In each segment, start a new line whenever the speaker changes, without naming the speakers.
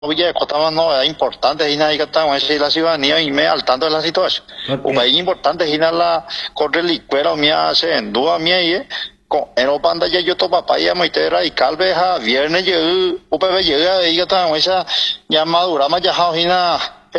Villa de Cotama no es importante y nadie que está en la ciudadanía y me al tanto de la situación.
Okay.
Es importante y la corre licuera mía hace en duda mía y con en opanda ya yo to papaya moitera y calve ja viernes yo upb llega y que está en esa llamadura más ya hina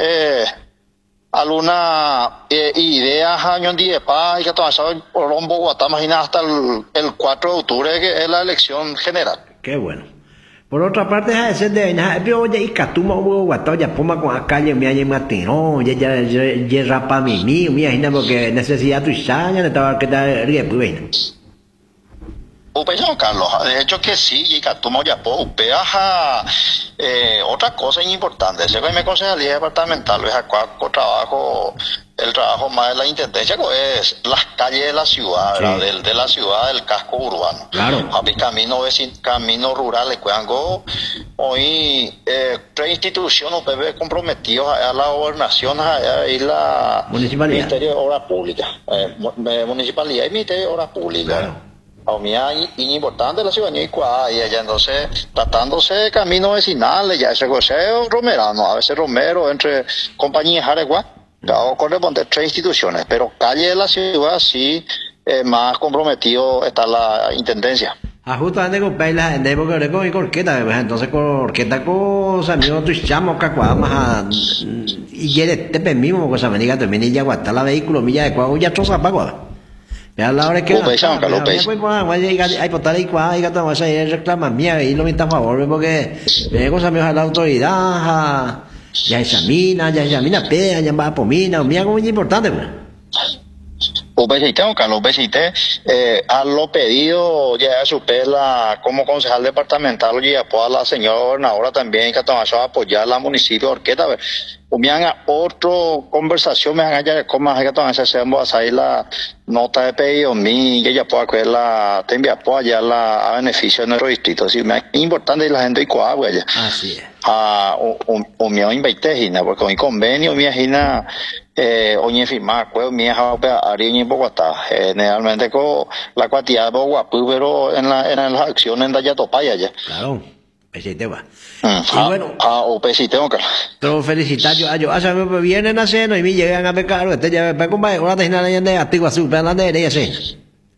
alguna idea año de paz y que está en Colombo Guatemala hasta el 4 de octubre que es la elección general.
Qué bueno. Por otra parte, ese de yo ya y catuma hubo guatao ya poma con la calle me hay matino, ya rapa mi hina porque necesidad tu ya estaba que da rie pues.
Upeyón, Carlos, de hecho que sí, y catuma ya po, upeaja otra cosa importante, ese que me concejalía departamental, es cuál trabajo el trabajo más de la intendencia es las calles de la ciudad, sí. de la ciudad del casco urbano.
Claro.
Camino rural, cuando hoy 3 instituciones comprometidas a la gobernación y la Ministerio de Obras Públicas, Municipalidad y Ministerio de Obras Públicas.
Claro.
A mí es importante la ciudadanía y allá entonces tratándose de caminos vecinales, ya ese goceo romerano, a veces romero entre compañías areguas. Corresponde 3 instituciones, pero calle de la ciudad sí más comprometido está la intendencia.
Justamente con Paila, en época de con Corqueta, entonces con Corqueta con amigos tus chamos cacuá más y quiere te mismo cosa me diga también y ya guata la vehículo milla de cuau ya chosa pago. Ya la hora que hay potar y cuá y gata más ahí reclama mía y lo mitad a favor porque me cosa me a la autoridad ya examina, pea, ya va a pomina, mira como es importante, pues.
Carlos, a lo pedido ya a su pela como concejal departamental y a la señora gobernadora también que va a apoyar la municipio de Orqueta, me haga otra conversación, me haga ya como que hacemos ahí la nota de pedido mí, que ella pueda coger la, te envía allá a beneficio de nuestro distrito, así me es importante la gente y coagua allá.
Así es.
Un mío invitéjina, porque un convenio mi ajina oñe firmar, pues mi ajá ariño en Bogotá, generalmente con la cantidad de Bogotá, pero en las acciones de allá topaya ya.
Claro. Pesite va. Y bueno,
o pesite,
todo felicitar yo hace vienen a ceno y me llegan a pecar, este ya para comer una tejina de activo azul, pero la de ese.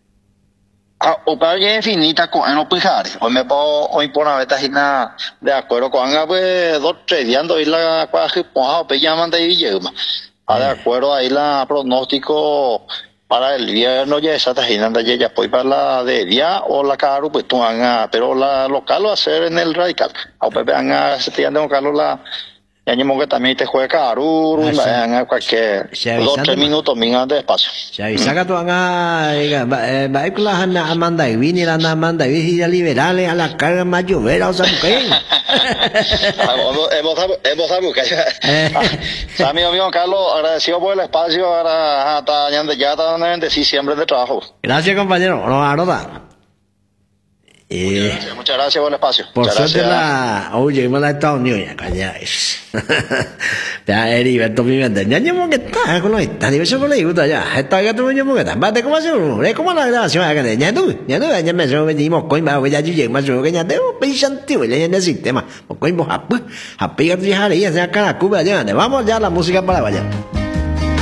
O para que infinita con no pijares. Hoy me puedo hoy por una vez tajina de acuerdo con pues 2-3 días y la cuaje pues pe llaman de Villalba. De acuerdo ahí la pronóstico para el viernes ya esa tajina de ella pues para la de día o la caro pues tú van pero la local lo hacer en el radical. A pues van a se te de Carlos la ya mismo que también te juega caro, van cualquier 2-3 minutos más de espacio.
Se avisa que tú va con la Amanda y Vini la Amanda y ya liberales a la carga más llovera o sea qué.
Hemos a amigo Carlos, agradecido por el espacio, ahora ya está en diciembre de trabajo.
Gracias compañero,
Muchas gracias por el espacio.
Por suerte oye, me la he estado unido ya, calláis. Ya, Heriberto Pimienta, ya llevo que está con los estadios, eso con la gusta ya. Está ya tú llevo que está, bate como hace uno, es como la grabación acá de ya me so venimos con más, ya llegué más que ya tengo pensante, ya en el sistema. O con vos, a pegar ya, ya se acá la cuba ya, vamos ya la música para vaya.